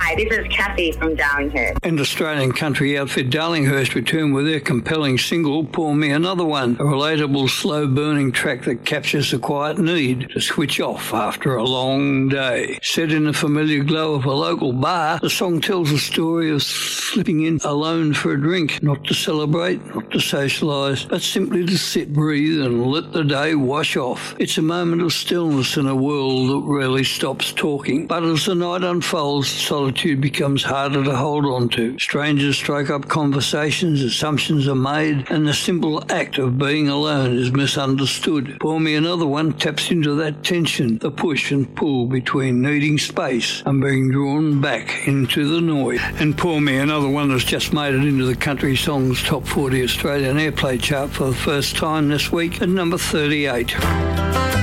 Hi, this is Kathy from Darlinghurst. And Australian country outfit Darlinghurst returned with their compelling single, Pour Me Another One, a relatable, slow-burning track that captures the quiet need to switch off after a long day. Set in the familiar glow of a local bar, the song tells a story of slipping in alone for a drink, not to celebrate, not to socialise, but simply to sit, breathe and let the day wash off. It's a moment of stillness in a world that rarely stops talking. But as the night unfolds, solitude becomes harder to hold on to. Strangers strike up conversations, assumptions are made, and the simple act of being alone is misunderstood. Pour Me Another One taps into that tension, the push and pull between needing space and being drawn back into the noise. And Pour Me Another One has just made it into the Country Songs Top 40 Australian Airplay chart for the first time this week at number 38.